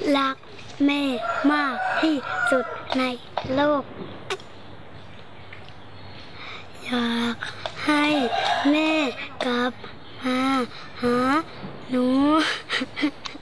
รักแม่มากที่สุดในโลกอยากให้